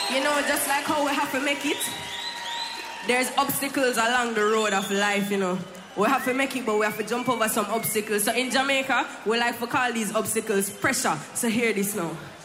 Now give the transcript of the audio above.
You know, just like how we have to make it, there's obstacles along the road of life, you know. We have to make it, but we have to jump over some obstacles. So in Jamaica, we like to call these obstacles pressure. So hear this now.